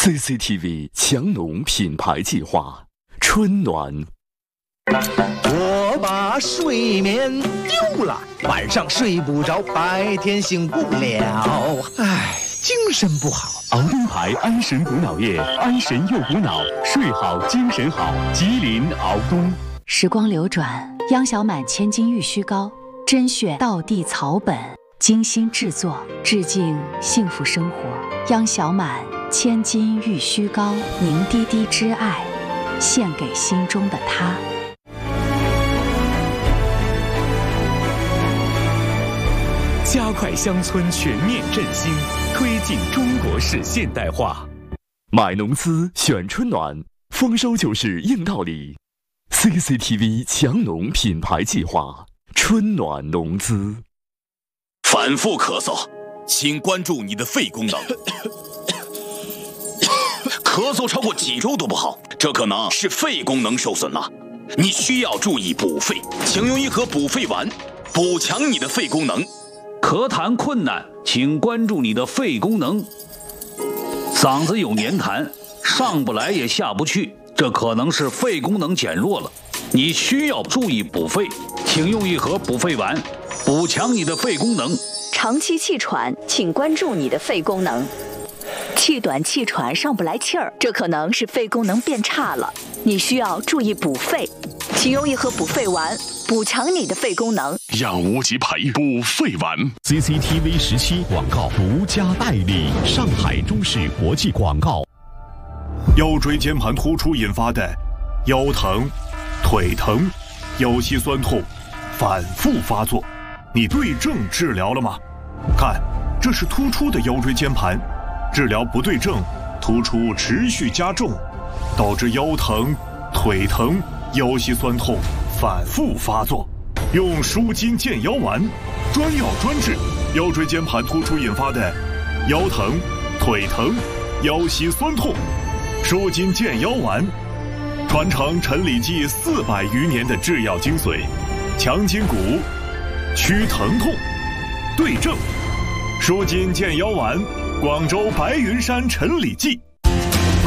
CCTV 强农品牌计划，春暖。 我把睡眠丢了，晚上睡不着，白天醒不了，唉，精神不好。 熬灯牌安神补脑液，安神又补脑，睡好精神好。吉林熬冬。 时光流转，央小满千金玉虚膏，甄选道地草本，精心制作，致敬幸福生活。央小满千金玉虚膏，凝滴滴之爱，献给心中的他。 加快乡村全面振兴，推进中国式现代化。 买农资选春暖，丰收就是硬道理。CCTV 强农品牌计划，春暖农资。 反复咳嗽，请关注你的肺功能。咳嗽超过几周都不好，这可能是肺功能受损了。你需要注意补肺，请用一盒补肺丸，补强你的肺功能。 咳痰困难，请关注你的肺功能。嗓子有黏痰，上不来也下不去，这可能是肺功能减弱了。你需要注意补肺，请用一盒补肺丸，补强你的肺功能。 长期气喘，请关注你的肺功能。气短气喘上不来气儿，这可能是肺功能变差了，你需要注意补肺，请用一盒补肺丸，补强你的肺功能。 养无极培补肺丸。 CCTV 17广告独家代理，上海中视国际广告。 腰椎间盘突出引发的腰疼、腿疼、腰膝酸痛反复发作，你对症治疗了吗？看，这是突出的腰椎间盘，治疗不对症，突出持续加重，导致腰疼、腿疼、腰膝酸痛反复发作。用舒筋健腰丸，专药专治腰椎间盘突出引发的腰疼、腿疼、腰膝酸痛。舒筋健腰丸，传承陈李济400余年的制药精髓，强筋骨，祛疼痛，对症。舒筋健腰丸，广州白云山陈李济。